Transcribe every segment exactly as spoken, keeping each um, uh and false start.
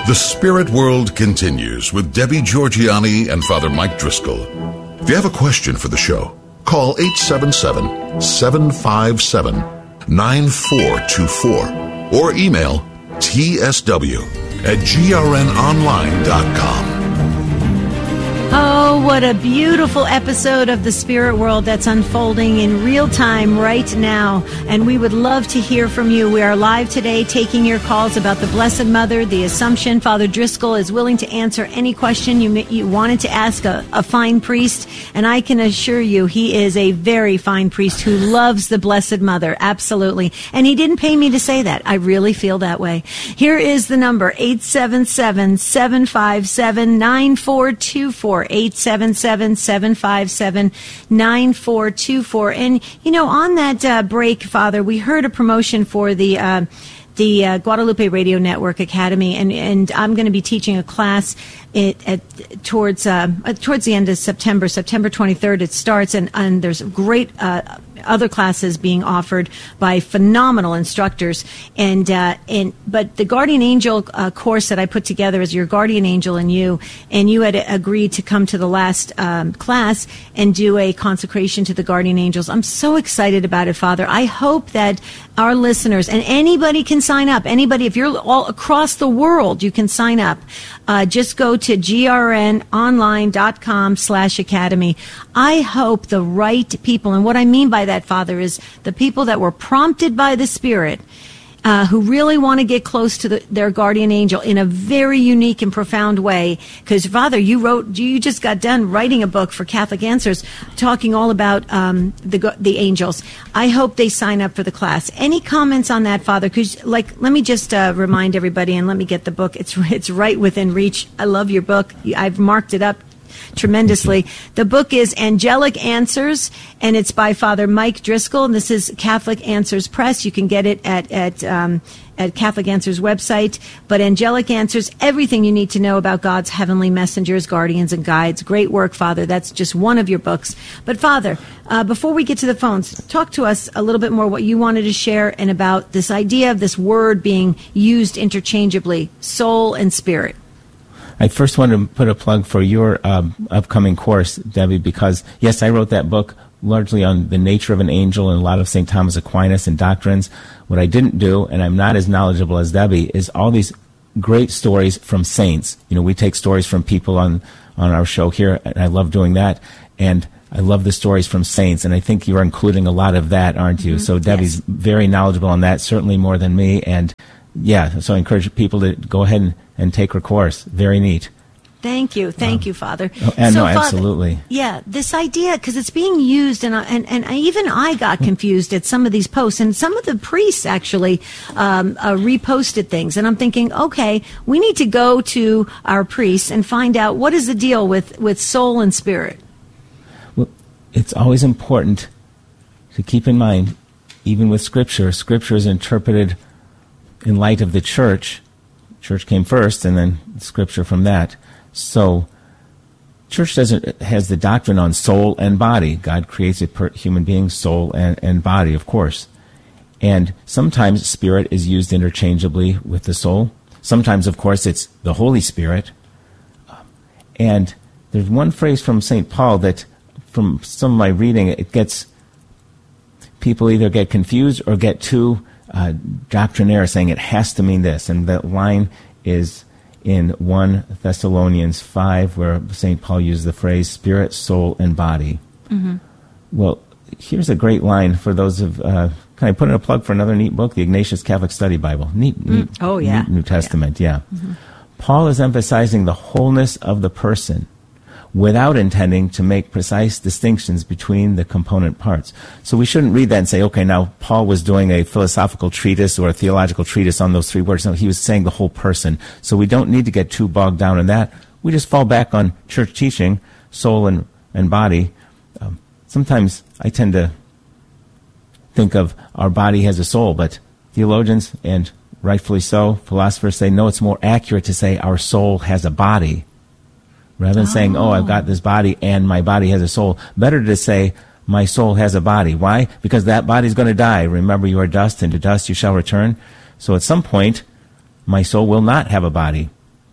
The Spirit World continues with Debbie Georgianni and Father Mike Driscoll. If you have a question for the show, call eight seven seven, seven five seven, nine four two four or email t s w at g r n online dot com. Oh, what a beautiful episode of The Spirit World that's unfolding in real time right now. And we would love to hear from you. We are live today taking your calls about the Blessed Mother, the Assumption. Father Driscoll is willing to answer any question you, you wanted to ask a, a fine priest. And I can assure you he is a very fine priest who loves the Blessed Mother. Absolutely. And he didn't pay me to say that. I really feel that way. Here is the number, eight seven seven, seven five seven, nine four two four. eight seven seven, seven five seven, nine four two four. And, you know, on that uh, break, Father, we heard a promotion for the uh, the uh, Guadalupe Radio Network Academy, and, and I'm going to be teaching a class it, at, towards uh, towards the end of September, September twenty-third it starts, and, and there's great uh, other classes being offered by phenomenal instructors. And uh, and but the Guardian Angel uh, course that I put together is your Guardian Angel and you, and you had agreed to come to the last um, class and do a consecration to the Guardian Angels. I'm so excited about it, Father. I hope that our listeners, and anybody can sign up. Anybody, if you're all across the world, you can sign up. Uh, just go to g r n online dot com slash academy. I hope the right people, and what I mean by that, Father, is the people that were prompted by the Spirit, uh, who really want to get close to the, their guardian angel in a very unique and profound way. Because, Father, you wrote, you just got done writing a book for Catholic Answers, talking all about um, the the angels. I hope they sign up for the class. Any comments on that, Father? Because, like, let me just uh, remind everybody, and let me get the book. It's it's right within reach. I love your book. I've marked it up tremendously. The book is Angelic Answers, and it's by Father Mike Driscoll, and this is Catholic Answers Press. You can get it at at um, at Catholic Answers website. But Angelic Answers, everything you need to know about God's heavenly messengers, guardians, and guides. Great work, Father. That's just one of your books. But, Father, uh, before we get to the phones, talk to us a little bit more what you wanted to share and about this idea of this word being used interchangeably, soul and spirit. I first want to put a plug for your um, upcoming course, Debbie, because, yes, I wrote that book largely on the nature of an angel and a lot of Saint Thomas Aquinas and doctrines. What I didn't do, and I'm not as knowledgeable as Debbie, is all these great stories from saints. You know, we take stories from people on, on our show here, and I love doing that. And I love the stories from saints, and I think you're including a lot of that, aren't you? Mm-hmm. So Debbie's yes. very knowledgeable on that, certainly more than me. And, yeah, so I encourage people to go ahead and and take her course. Very neat. Thank you. Thank um, you, Father. Oh, and so, no, Father, absolutely. Yeah, this idea, because it's being used, and, and and even I got confused at some of these posts, and some of the priests actually um, uh, reposted things, and I'm thinking, okay, we need to go to our priests and find out what is the deal with, with soul and spirit. Well, it's always important to keep in mind, even with Scripture, Scripture is interpreted in light of the Church. Church came first, and then Scripture from that. So, Church doesn't has the doctrine on soul and body. God creates a per human being, soul and, and body, of course. And sometimes spirit is used interchangeably with the soul. Sometimes, of course, it's the Holy Spirit. And there's one phrase from Saint Paul that, from some of my reading, it gets people either get confused or get too Uh, doctrinaire, saying it has to mean this. And that line is in First Thessalonians five, where Saint Paul used the phrase spirit, soul, and body. Mm-hmm. Well, here's a great line for those of, uh, can I put in a plug for another neat book, the Ignatius Catholic Study Bible. Neat, mm. neat, oh, yeah. neat New Testament, yeah. yeah. Mm-hmm. Paul is emphasizing the wholeness of the person, without intending to make precise distinctions between the component parts. So we shouldn't read that and say, okay, now Paul was doing a philosophical treatise or a theological treatise on those three words. No, he was saying the whole person. So we don't need to get too bogged down in that. We just fall back on church teaching, soul and, and body. Um, sometimes I tend to think of our body has a soul, but theologians, and rightfully so, philosophers say, no, it's more accurate to say our soul has a body. Rather than oh. saying, oh, I've got this body and my body has a soul. Better to say, my soul has a body. Why? Because that body's going to die. Remember, you are dust, and to dust you shall return. So at some point, my soul will not have a body.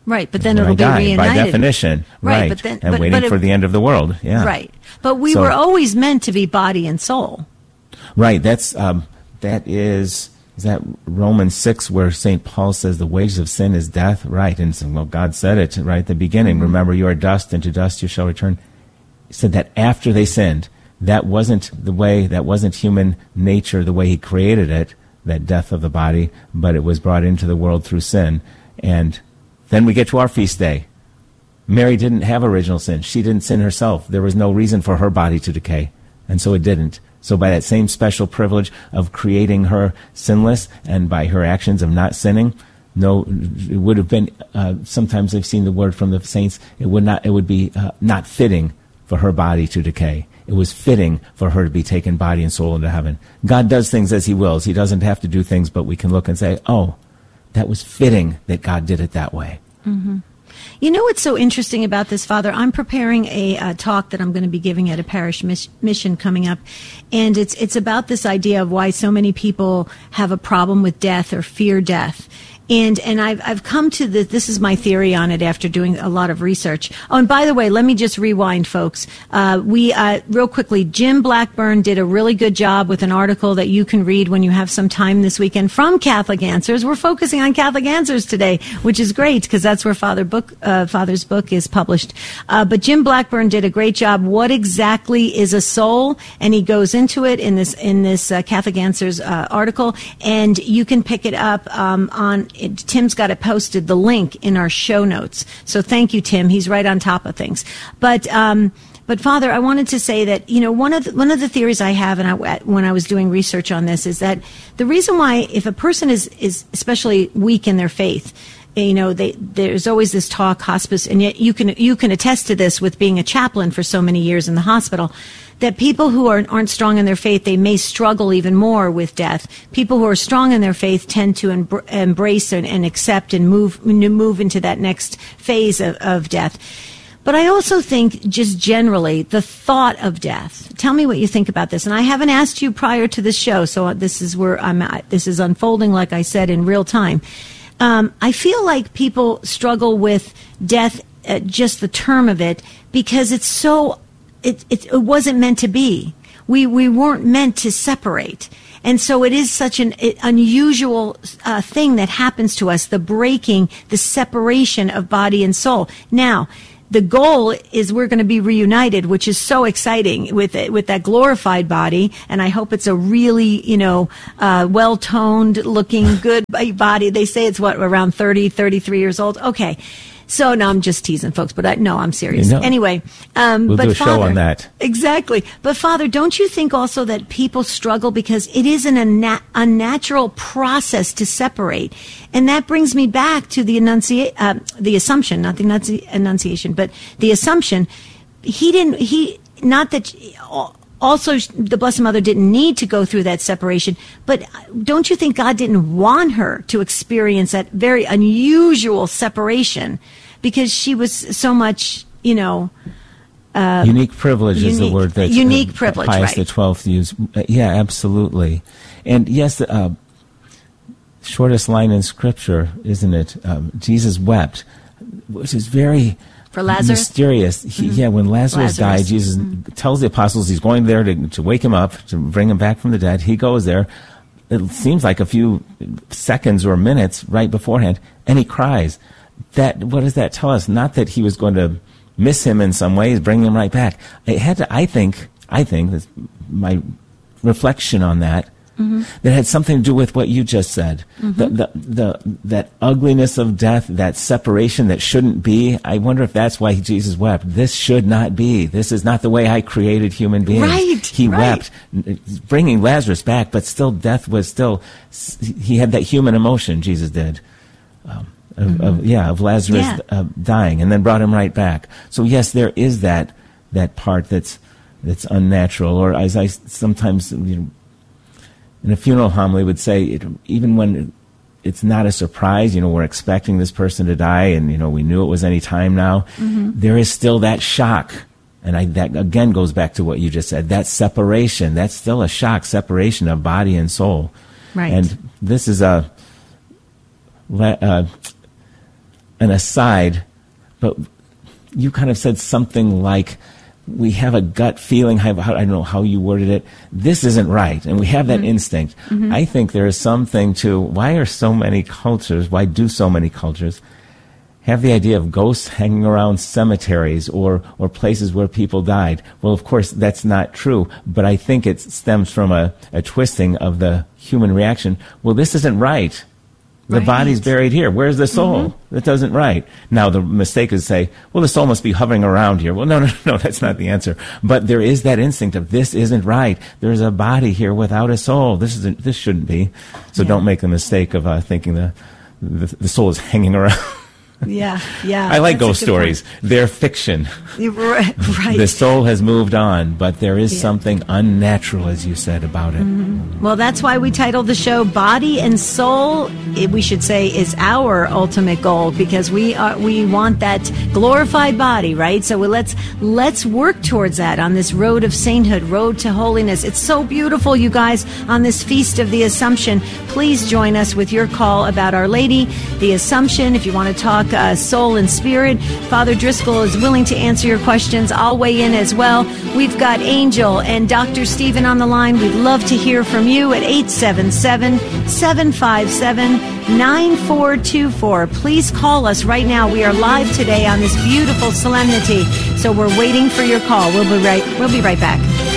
Right, but then When it'll I be die, reunited. by definition. Right, Right, but then- and but- waiting but it- for the end of the world. Yeah. Right. But we So- were always meant to be body and soul. Right. That's um, that is is that Romans six where Saint Paul says the wages of sin is death. Right. And so, well, God said it right at the beginning. Mm-hmm. Remember, you are dust, and to dust you shall return. He said that after they sinned, that wasn't the way. That wasn't human nature the way He created it. That death of the body, but it was brought into the world through sin. And then we get to our feast day. Mary didn't have original sin. She didn't sin herself. There was no reason for her body to decay, and so it didn't. So by that same special privilege of creating her sinless and by her actions of not sinning, no, it would have been, uh, sometimes I've seen the word from the saints, it would not, it would be uh, not fitting for her body to decay. It was fitting for her to be taken body and soul into heaven. God does things as He wills. He doesn't have to do things, but we can look and say, oh, that was fitting that God did it that way. Mm-hmm. You know what's so interesting about this, Father? I'm preparing a uh, talk that I'm going to be giving at a parish mis- mission coming up, and it's it's about this idea of why so many people have a problem with death or fear death. And and I've I've come to the this is my theory on it after doing a lot of research. Oh, and by the way, let me just rewind, folks. Uh, we uh, real quickly, Jim Blackburn did a really good job with an article that you can read when you have some time this weekend from Catholic Answers. We're focusing on Catholic Answers today, which is great because that's where Father book uh, Father's book is published. Uh, but Jim Blackburn did a great job. What exactly is a soul? And he goes into it in this in this uh, Catholic Answers uh, article, and you can pick it up um, on. It, Tim's got it posted, the link in our show notes. So thank you, Tim. He's right on top of things. But um, but Father, I wanted to say that, you know, one of the, one of the theories I have, and I, when I was doing research on this, is that the reason why, if a person is is especially weak in their faith, you know, they, there's always this talk, hospice, and yet you can you can attest to this with being a chaplain for so many years in the hospital, that people who are, aren't strong in their faith, they may struggle even more with death. People who are strong in their faith tend to embr- embrace and, and accept and move move into that next phase of, of death. But I also think, just generally, the thought of death. Tell me what you think about this. And I haven't asked you prior to this show, so this is where I'm at. This is unfolding, like I said, in real time. Um, I feel like people struggle with death, uh, just the term of it, because it's so. It, it, it wasn't meant to be. We we weren't meant to separate. And so it is such an it, unusual uh, thing that happens to us, the breaking, the separation of body and soul. Now, the goal is we're going to be reunited, which is so exciting with it, with that glorified body. And I hope it's a really, you know, uh, well-toned looking good body. They say it's what, around thirty, thirty-three years old. Okay. So, no, I'm just teasing, folks, but I, no, I'm serious. You know, anyway, um, we'll but do a Father, show on that. Exactly. But Father, don't you think also that people struggle because it is an unna- unnatural process to separate? And that brings me back to the enunciate, uh, the assumption, not the enunci- enunciation, but the assumption. He didn't, he, not that, also the Blessed Mother didn't need to go through that separation, but don't you think God didn't want her to experience that very unusual separation because she was so much, you know, uh, unique privilege unique, is the word that unique uh, privilege, Pius right. the twelfth used. Uh, yeah, absolutely. And yes, the uh, shortest line in Scripture, isn't it? Um, Jesus wept, which is very For Lazarus? mysterious. He, Mm-hmm. Yeah, when Lazarus, Lazarus. died, Jesus mm-hmm. tells the apostles he's going there to, to wake him up, to bring him back from the dead. He goes there. It seems like a few seconds or minutes right beforehand, and he cries. That what does that tell us? Not that he was going to miss him in some ways, bring him right back. It had to. I think. I think that's my reflection on that. Mm-hmm. That had something to do with what you just said. Mm-hmm. The, the the that ugliness of death, that separation that shouldn't be. I wonder if that's why Jesus wept. This should not be. This is not the way I created human beings. Right. He right. wept, bringing Lazarus back, but still death was still. He had that human emotion. Jesus did. Um, Of, mm-hmm. of, yeah, of Lazarus yeah. uh, dying, and then brought him right back. So yes, there is that that part that's that's unnatural, or as I sometimes, you know, in a funeral homily would say, it, even when it's not a surprise, you know, we're expecting this person to die, and you know, we knew it was any time now. Mm-hmm. There is still that shock, and I, that again goes back to what you just said. That separation, that's still a shock, separation of body and soul. Right. And this is a. Uh, an aside, but you kind of said something like, we have a gut feeling, I don't know how you worded it, this isn't right, and we have that mm-hmm. instinct. Mm-hmm. I think there is something to, why are so many cultures, why do so many cultures have the idea of ghosts hanging around cemeteries or, or places where people died? Well, of course, that's not true, but I think it stems from a, a twisting of the human reaction. Well, this isn't right. The right. body's buried here. Where's the soul? Mm-hmm. That doesn't right. Now, the mistake is to say, well, the soul must be hovering around here. Well, no, no, no, that's not the answer. But there is that instinct of, this isn't right. There's a body here without a soul. This isn't, this shouldn't be. So yeah. don't make the mistake of uh, thinking the, the the soul is hanging around. Yeah, yeah. I like ghost stories. Point. They're fiction. Right, right. The soul has moved on, but there is yeah. something unnatural, as you said, about it. Mm-hmm. Well, that's why we titled the show Body and Soul, it, we should say, is our ultimate goal, because we are, we want that glorified body, right? So we, let's let's work towards that on this road of sainthood, road to holiness. It's so beautiful, you guys, on this Feast of the Assumption. Please join us with your call about Our Lady, the Assumption. If you want to talk Uh, soul and spirit, Father Driscoll is willing to answer your questions. I'll weigh in as well. We've got Angel and Doctor Stephen on the line. We'd love to hear from you at eight seven seven, seven five seven, nine four two four. Please call us right now. We are live today on this beautiful solemnity, so we're waiting for your call. We'll be right, we'll be right back.